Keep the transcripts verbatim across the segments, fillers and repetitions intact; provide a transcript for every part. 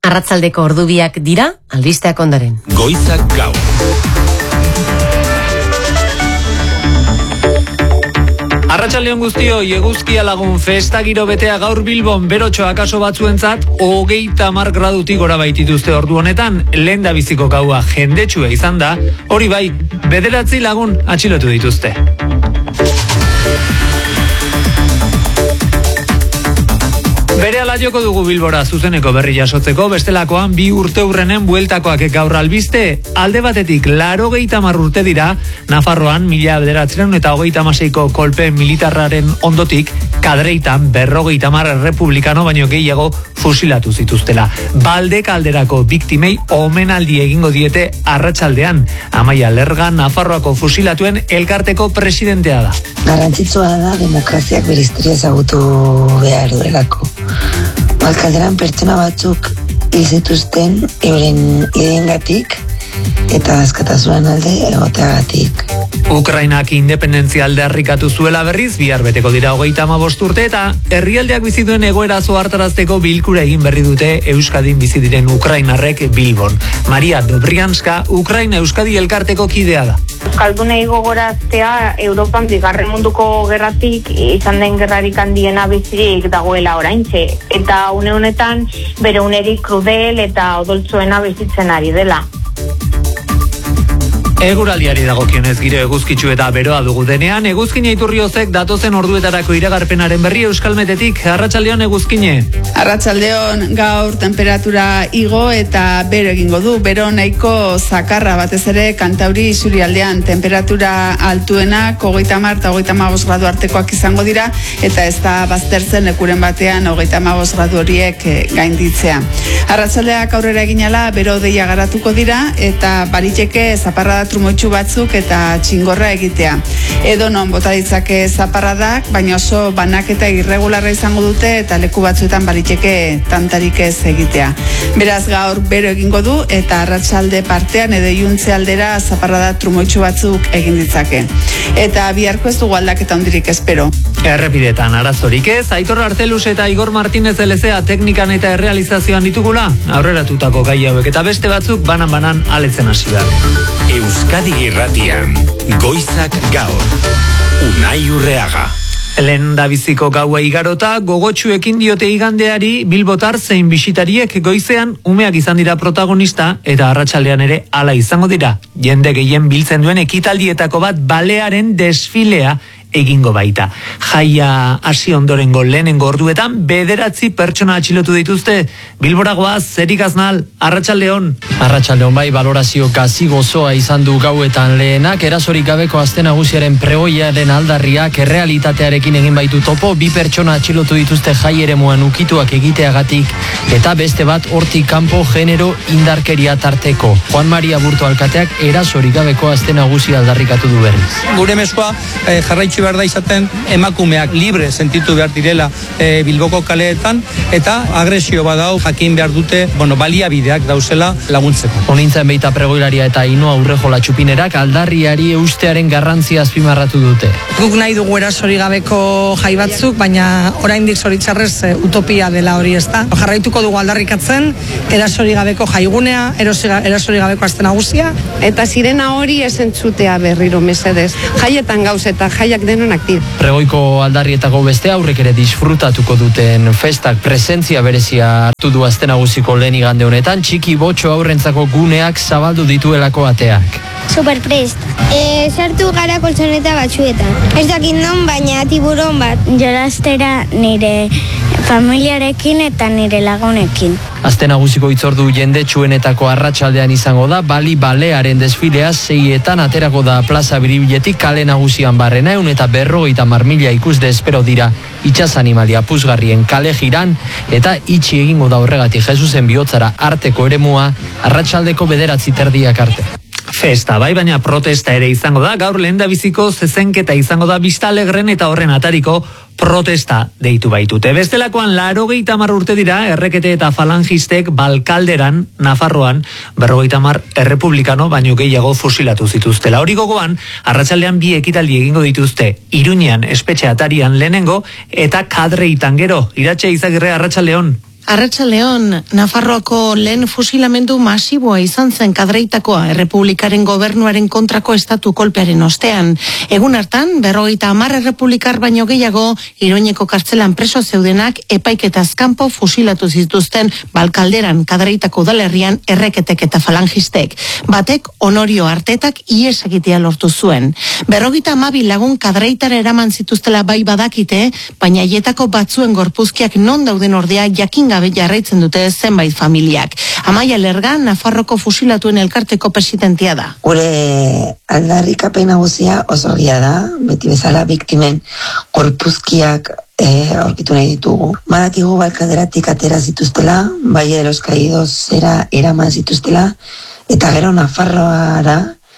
Arratsaldeko ordubiak dira, albisteak ondaren. Goizak gaur. Arratsaldeon guztioi, eguzkia lagun festa giro betea gaur Bilbon berotxo akaso batzuentzat hogeita hamar gradutik gora baitituzte ordu honetan, lehen da biziko gaua jendetsua izan da, hori bai, bederatzi lagun atxilotu dituzte. Berehala joko dugu Bilbora zuzeneko berri jasotzeko, bestelakoan bi urte hurrenen bueltakoak gaur albiste, alde batetik laurogeita hamar urte dira, Nafarroan mila bederatziehun eta hogeita hamaseiko kolpe militarraren ondotik, Kadreitan berrogeita hamar errepublikano baino gehiago fusilatu zituztela. Baldekalderako biktimei omenaldi egingo diete arratsaldean. Amaia Lerga Nafarroako fusilatuen elkarteko presidentea da. Garrantzitsua da demokraziak bere historia ezagutu behar duelako. Balkalderan pertsona batzuk hil zituzten euren ideengatik eta askatasunen alde egoteagatik. Ukrainak independentzia aldarrikatu zuela berriz, bihar beteko dira hogeita hamabost urte eta herrialdeak bizi duen egoera zohartarazteko bilkura egin berri dute Euskadin bizi diren ukrainarrek Bilbon. Maria Dobrianska, Ukraina Euskadi elkarteko kidea da. Euskaldunei gogoraztea Europan bigarren munduko gerratik izan den gerrarik handiena bizirik dagoela oraintxe. Eta une honetan bere unerik krudel eta odoltzuena bizitzen ari dela. Eguraldiari dagokionez giro eguzkitsu eta beroa dugu denean, Eguzkine Iturriozek datozen orduetarako iragarpenaren berri Euskalmetetik. Arratsaldeon Eguzkine. Arratsaldeon, gaur temperatura igo eta bero egingo du, bero nahiko zakarra, batez ere Kantauri isurialdean temperatura altuena hogeita hamar eta hogeita hamabost gradu artekoak izango dira, eta ez da baztertzen lekuren batean hogeita hamabost gradu horiek gainditzea. Arratsaldeak aurrera eginala bero deia garatuko dira eta bariteke zaparrada trumoitsu batzuk eta txingorra egitea. Edo non bota ditzake zaparradak, baina oso banaketa irregularra izango dute eta leku batzuetan bariteke tantarik ez egitea. Beraz gaur bero egingo du eta arratsalde partean edo iluntze aldera zaparrada trumoitsu batzuk egin ditzake. Eta biharko ez dugu aldaketa handirik espero. Errepidetan arazorik ez, Aitor Artelus eta Igor Martinez Elezea teknikan eta errealizazioan ditugula, aurreratutako gai hauek eta beste batzuk banan-banan aletzen hasi da. Euskadi Irratian, Goizak gaur. Unai Urreaga. Lehen da biziko gaua igarota, gogotsuekin diote igandeari Bilbotar zein bisitariek goizean umeak izan dira protagonista eta arratsaldean ere hala izango dira. Jende gehien biltzen duen ekitaldietako bat balearen desfilea egingo baita. Jaia hasi ondorengo lehenengo orduetan bederatzi pertsona atxilotu dituzte. Bilboragoaz, zerik aznal, arratsaldeon. Arratsaldeon bai, balorazio gazi gozoa izan du gauetan lehenak, erasorik gabeko aste nagusiaren pregoiaren aldarriak errealitatearekin egin baitu topo, bi pertsona atxilotu dituzte jai eremuan ukituak egiteagatik, eta beste bat hortik kanpo genero indarkeria tarteko. Juan Maria Burto alkateak erasorik gabeko aste nagusi aldarrikatu du berriz. Gure mezua eh, jarraitzu behar da izaten emakumeak libre sentitu behar direla e, Bilboko kaleetan eta agresio badau jakin behar dute, bueno, baliabideak dauzela laguntzeko. Honintzen beita pregoilaria eta Inoa Urrejola txupinerak aldarriari eustearen garrantzia azpimarratu dute. Guk nahi dugu erasori gabeko jai batzuk, baina oraindik zoritxarrez e, utopia dela hori ez da. Jarraituko dugu aldarrikatzen, erasori gabeko jaigunea, erasori gabeko aste nagusia. Eta sirena hori esentzutea berriro mesedez. Jaietan gauz eta jaiak denonak dira. Pregoiko aldarrietako beste aurrek ere disfrutatuko duten festak presentzia berezia hartu du aste nagusiko lehen igande honetan, txiki botxo aurrentzako guneak zabaldu dituelako ateak. Superprest. E, sartu gara koltsoneta batzuetan. Ez dakit non, baina tiburon bat. Jolastera nire familiarekin eta nire lagunekin. Aste nagusiko hitzordu jendetsuenetako arratsaldean izango da, Bali Balearen desfilea seietan aterako da plaza Biribiletik kale nagusian barrena eun eta berrogeita hamar mila ikusle espero dira itsas animalia puzgarrien kale jiran eta itxi egingo da horregatik Jesusen bihotzara arteko eremua arratsaldeko bederatzi terdiak arte. Festa, bai, baina protesta ere izango da, gaur lehen da biziko zezenketa izango da Biztalegren eta horren atariko protesta deitu baitute. Bestelakoan laurogeita hamar urte dira errekete eta falangistek Balkalderan, Nafarroan, berrogeita hamar errepublikano baino gehiago fusilatu zituztela. Hori gogoan, arratsaldean bi ekitaldi egingo dituzte, Iruñean espetxe atarian lehenengo eta Kadreitan gero. Iratxe Izagirre, arratsaldeon. Arratsaldeon, Nafarroako lehen fusilamendu masiboa izan zen Kadreitakoa Errepublikaren gobernuaren kontrako estatu kolpearen ostean. Egun hartan, berrogeita hamar errepublikar baino gehiago, Iruñeko kartzelan preso zeudenak epaiketaz kanpo fusilatu zituzten Balkalderan Kadreitako udalerrian erreketek eta falangistek. Batek Onorio Artetak ihes egitea lortu zuen. Berrogeita hamabi lagun Kadreitara eraman zituztela bai badakite, baina haietako batzuen gorpuzkiak non dauden ordea jakin gabe jarraitzen dute zenbait familiak. Amaia Lerga, Nafarroko fusilatuen elkarteko presidentea da. Gure aldarrikapen nagusia oso argia da, beti bezala biktimen gorpuzkiak eh, aurkitu nahi ditugu. Badakigu Balkalderatik atera zituztela, bai eros caídos era eraman zituztela, eta gero Nafarroara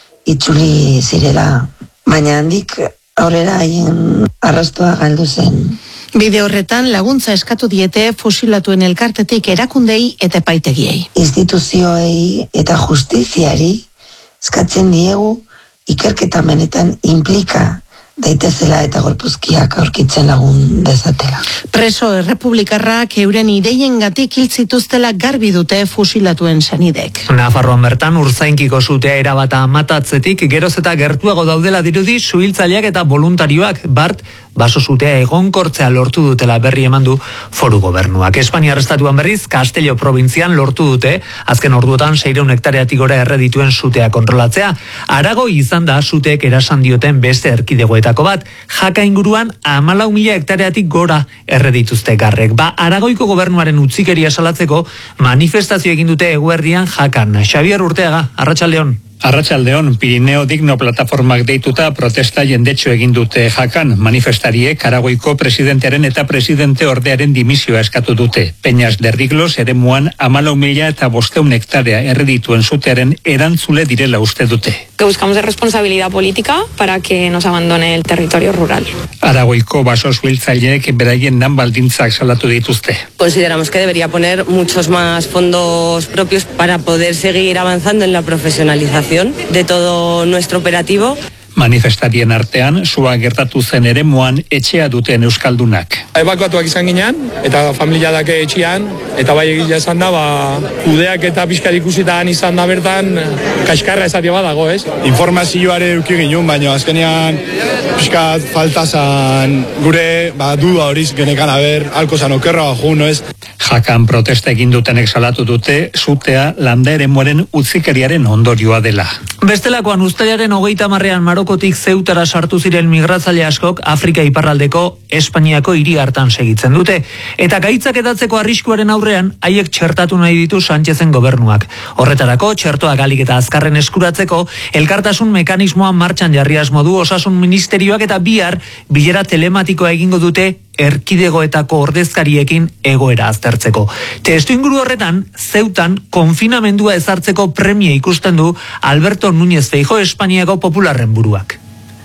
itzuli zirela. Baina handik aurrera haien arrastoa galdu zen. Bide horretan laguntza eskatu diete fusilatuen elkartetik erakundei eta epaitegiei. Instituzioei eta justiziari eskatzen diegu ikerketa menetan implika daitezela eta gorpuzkiak aurkitzen lagun dezatela. Preso errepublikarrak euren ideiengatik hil zituztela garbi dute fusilatuen senidek. Nafarroan bertan urzainkiko sutea erabata matatzetik geroz eta gertuago daudela dirudi suhiltzaileak eta voluntarioak bart baso sutea egonkortzea lortu dutela berri eman du foru gobernuak. Espainiar estatuan berriz Castello probintzian lortu dute azken orduotan seiehun hektareatik gora erredituen sutea kontrolatzea. Aragoi izan da suteek erasan dioten beste erkidegoetako bat, Jaka inguruan hamalau mila hektareatik gora erredituzte garrek. Ba, Aragoiko gobernuaren utzikeria salatzeko manifestazio egin dute eguerdian Jakan. Xabier Urteaga, Arratsaldeon. Arratsaldeon, Pirineo Digno plataformak deituta protesta jendetxo egin dute Jakan. Manifestariek Aragoiko presidentearen eta presidente ordearen dimisioa eskatu dute. Peñas de Riglos eremuan hamalau mila eta bosteun hektarea erredituen sutearen erantzule direla uste dute. Que buscamos de responsabilidad política para que nos abandone el territorio rural. Aragoiko baso suhiltzaileek beraien lan baldintzak salatu dituzte. Consideramos que debería poner muchos más fondos propios para poder seguir avanzando en la profesionalización de todo nuestro operativo. Manifestarien artean, sua gertatu zen eremuan etxea duten euskaldunak. Ebakuatuak izan ginen, eta familia dake etxean, eta bai egila esan da, ba, kudeak eta pixkar ikusitan izan da bertan, kaskarra esatia badago, ez? Informazioare euki ginen, baina azkenean pixkat faltazan gure, ba, duda horiz genekan haber, alko zan okerra baju, no ez? Jakan protesta egin dutenek salatu dute, sutea landa eremuaren utzikeriaren ondorioa dela. Bestelakoan uztailaren hogeita marrean Marokotik Zeutara sartu ziren migratzaile askok Afrika iparraldeko Espainiako hiri hartan segitzen dute. Eta gaitzak edatzeko arriskuaren aurrean, haiek txertatu nahi ditu Sánchezen gobernuak. Horretarako, txertoa galik eta azkarren eskuratzeko, elkartasun mekanismoa martxan jarri asmo du Osasun Ministerioak eta bihar bilera telematikoa egingo dute erkidegoetako ordezkariekin egoera aztertzeko. Testu inguru horretan, Zeutan konfinamendua ezartzeko premia ikusten du Alberto Núñez Feijóo Espainiako popularren buruak.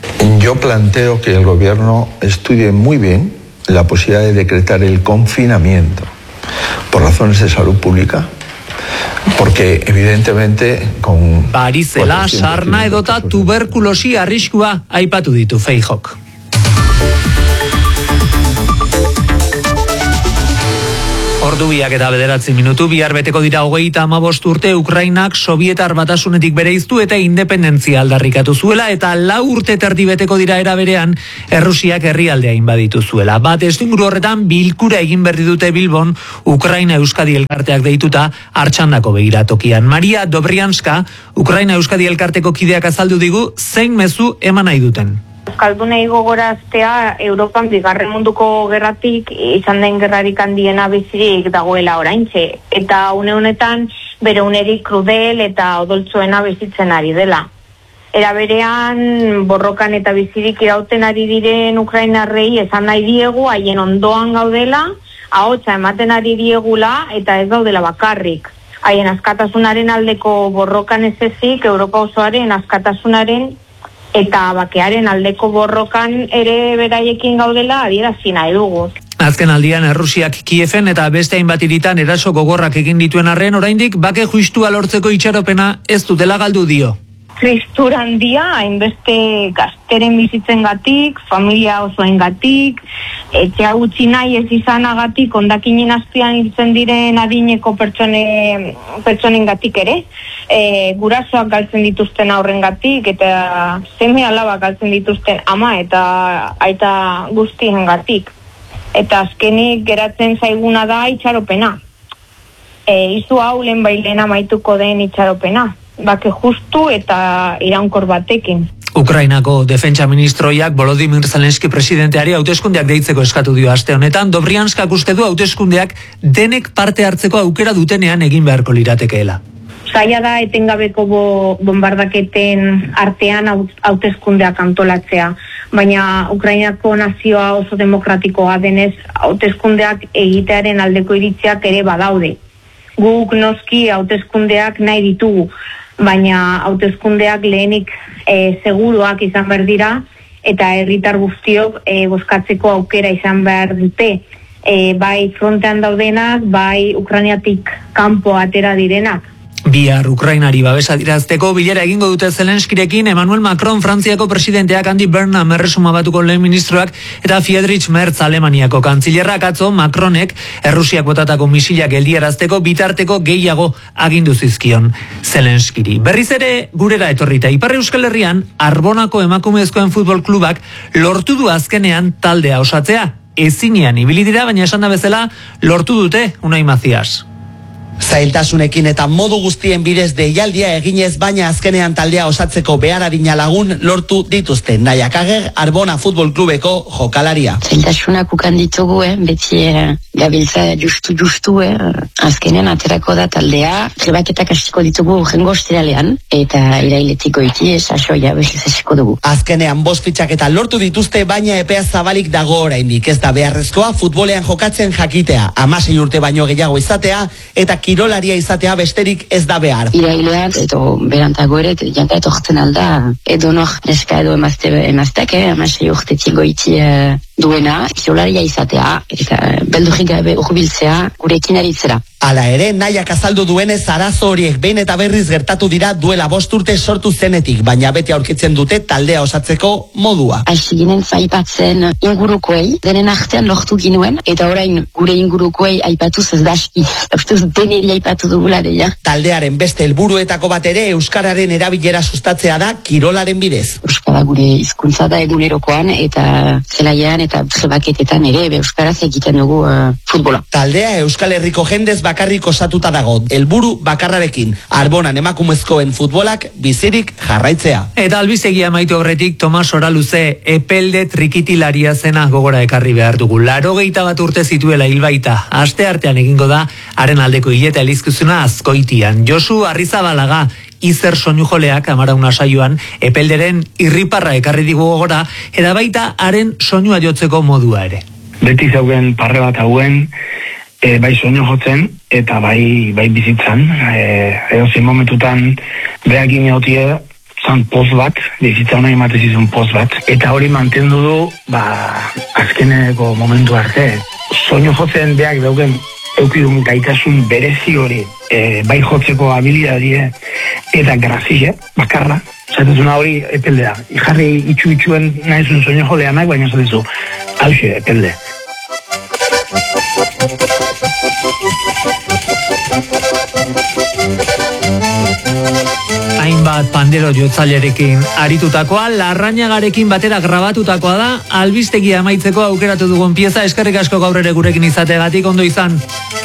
Yo planteo que el gobierno estudie muy bien la posibilidad de decretar el confinamiento por razones de salud pública, porque evidentemente con... Barizela, sarna edota tuberkulosi arriskua aipatu ditu Feijóok. Ordubiak eta bederatzi minutu, bihar beteko dira hogeita hamabost urte Ukrainak Sobietar Batasunetik bereiztu eta independentzia aldarrikatu zuela, eta lau urte terdi beteko dira era berean Errusiak herrialdea inbaditu zuela. Bat estinguru horretan bilkura egin berdi dute Bilbon Ukraina Euskadi elkarteak deituta Artxandako begiratokian. Maria Dobrianska, Ukraina Euskadi elkarteko kideak azaldu digu zein mezu eman nahi duten. Euskaldunei gogoraztea Europan bigarren munduko gerratik izan den gerrarik handiena bizirik dagoela oraintxe, eta une honetan bere unerik krudel eta odoltzuena bizitzen ari dela. Era berean borrokan eta bizirik irauten ari diren ukrainarrei esan nahi diegu haien ondoan gaudela, ahotsa ematen ari diegula eta ez gaudela bakarrik. Haien askatasunaren aldeko borrokan ez ezik, Europa osoaren askatasunaren eta bakearen aldeko borrokan ere beraiekin gaudela adierazi nahi dugu. Azken aldian Errusiak Kiefen eta beste hainbat hiritan eraso gogorrak egin dituen arren, oraindik bake justua lortzeko itxaropena ez dutela galdu dio. tristura handia, hainbeste gazteren bizitzen gatik, familia osoen gatik, etxea gutxi nahi ez izanagatik, ondakinen azpian hiltzen diren adineko pertsone, pertsonen gatik ere, e, gurasoak galtzen dituzten aurren gatik, eta seme alabak galtzen dituzten ama eta aita guztien gatik. Eta azkenik geratzen zaiguna da itxaropena. E, izu hau lehen bailen amaituko den itxaropena. Bake justu eta iraunkor batekin. Ukrainako defentsa ministroiak Volodymyr Zelenski presidenteari hauteskundeak deitzeko eskatu dio aste honetan. Dobrianskak uste du hauteskundeak denek parte hartzeko aukera dutenean egin beharko liratekeela. Zaila da etengabeko bo, bombardaketen artean hauteskundeak antolatzea, baina Ukrainako nazioa oso demokratikoa denez hauteskundeak egitearen aldeko iritziak ere badaude. Guk noski hauteskundeak nahi ditugu, baina hauteskundeak lehenik e, seguruak izan behar dira eta herritar guztiok e, bozkatzeko aukera izan behar dute. E, bai frontean daudenak, bai Ukrainiatik kanpo atera direnak. Bihar Ukrainari babesa dirazteko bilera egingo dute Zelenskirekin Emmanuel Macron Frantziako presidenteak, Andy Burnham Erresuma Batuko lehen ministroak eta Friedrich Merz Alemaniako kantzilerrak atzo Macronek Errusiak botatako misilak geldiarazteko bitarteko gehiago agindu zizkion Zelenskiri. Berriz ere gurera etorrita Ipar Euskal Herrian Arbonako emakumezkoen futbol klubak lortu du azkenean taldea osatzea. Ezinean ibili dira, baina esan da bezala lortu dute Unai Macias. Zailtasunekin eta modu guztien bidez deialdia eginez, baina azkenean taldea osatzeko behar adina lagun lortu dituzte. Naia Kager, Arbona Futbol Klubeko jokalaria. Zailtasunak ukan ditugu, eh? beti eh, gabiltza justu-justu, eh? azkenean aterako da taldea, trebaketak hasiko ditugu jengo ostiralean, eta irailetiko iti sasoia behiz hasiko dugu. Azkenean bost fitxak lortu dituzte, baina epea zabalik dago oraindik. Ez da beharrezkoa futbolean jokatzen jakitea, hamasei urte baino gehiago izatea, eta kirolaria izatea besterik ez da behar. Irailean, edo berantago ere, janta etortzen alda, edo nor neska edo emazte, emaztek, eh, amasei urtetik goiti eh, duena, kirolaria izatea, eta beldurrik gabe urbiltzea, gurekin aritzera. Hala ere, Naiak azaldu duenez arazo horiek behin eta berriz gertatu dira duela bost urte sortu zenetik, baina beti aurkitzen dute taldea osatzeko modua. Hasi ginen aipatzen ingurukoei, denen artean lortu ginuen, eta orain gure ingurukoei aipatuz ez daski, ustuz deneri aipatu dugula deia. Taldearen beste helburuetako bat ere euskararen erabilera sustatzea da kirolaren bidez. Euskara gure hizkuntza da egunerokoan eta zelaian eta trebaketetan ere euskaraz egiten dugu uh, futbola. Taldea Euskal Herriko jendez bakarrik osatuta dago, helburu bakarrarekin, Arbonan emakumezkoen futbolak bizirik jarraitzea. Eta albistegia amaitu horretik Tomas Oraluze epelde trikitilaria zena gogora ekarri behar dugu. Laurogeita bat urte zituela hilbaita, aste artean egingo da haren aldeko hileta elizkizuna Azkoitian. Josu Arrizabalaga Izer soinu joleak amarauna saioan epelderen irriparra ekarri digu gogora, eta baita haren soinua jotzeko modua ere. Beti zauen parre bat hauen, E, bai soinu jotzen eta bai bai bizitzan, e, edozein momentutan beak ineotie zan poz bat, bizitza hona ematez izun poz bat, eta hori mantendu du ba, azkeneko momentu arte. Soinu jotzen beak dauken eukidun gaitasun berezi hori, e, bai jotzeko habilidadie eta grazie, bakarra, zatezuna hori epeldea. Jarri itxu-itxuen nahizun soinu joleanak, baina zatezu, hauxe, epelde. Hainbat pandero jotzailerekin aritutakoa, Larrañagarekin batera grabatutakoa da, albistegia amaitzeko aukeratu dugun pieza. Eskerrik asko gaur ere gurekin izateagatik, ondo izan.